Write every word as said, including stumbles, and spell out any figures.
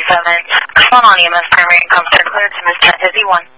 seven. Call on E M S primary and comes clear to Miss Cat Dizzy one.